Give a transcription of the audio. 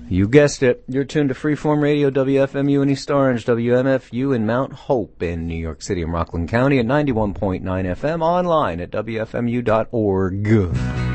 You guessed it. You're tuned to Freeform Radio, WFMU in East Orange, WMFU in Mount Hope in New York City and Rockland County at 91.9 FM, online at WFMU.org.